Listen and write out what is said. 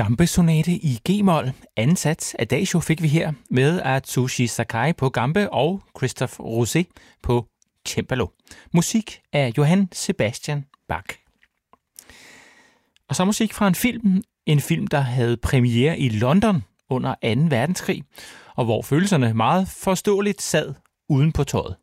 Gambe-sonate i G-mol. Anden sats Adagio fik vi her med Atsushi Sakai på gambe og Christophe Rousset på cembalo. Musik af Johann Sebastian Bach. Og så musik fra en film, der havde premiere i London under 2. verdenskrig, og hvor følelserne meget forståeligt sad uden på tøjet.